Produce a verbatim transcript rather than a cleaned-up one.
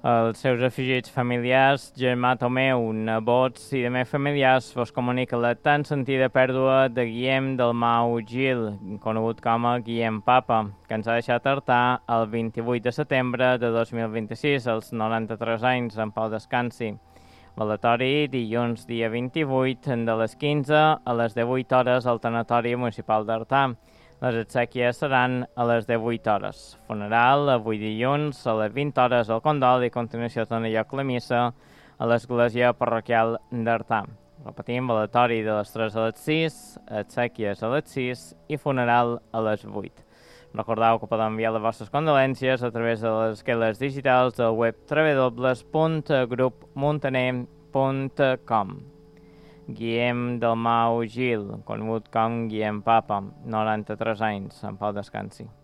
Els seus afegits familiars, germà Tomeu, nebots i demés familiars, vos comunica la tan sentida pèrdua de Guillem Dalmau Gil, conegut com a Guillem Papa, que ens ha deixat artar el vint-i-vuit de setembre de dos mil vint-i-sis, als noranta-tres anys, en pau descansi. Velatori dilluns dia vint-i-vuit de les quinze a les divuit hores al tanatori municipal d'Artà. Les exèquies seran a les divuit hores. Funeral avui dilluns a les vint hores al Condol i a continuació dona lloc la missa a l'església parroquial d'Artà. Repetim, velatori de les tres a les sis, exèquies a les sis i funeral a les vuit. Recordeu que podeu enviar les vostres condolències a través de les esqueles digitals del web w w w punt grup muntaner punt com. Guillem Dalmau Gil, conegut com Guillem Papa, noranta-tres anys, en pau descansi.